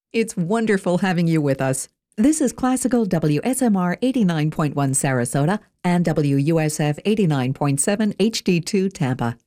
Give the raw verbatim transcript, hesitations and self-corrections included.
It's wonderful having you with us. This is Classical W S M R eighty-nine point one Sarasota and W U S F eighty-nine point seven H D two Tampa.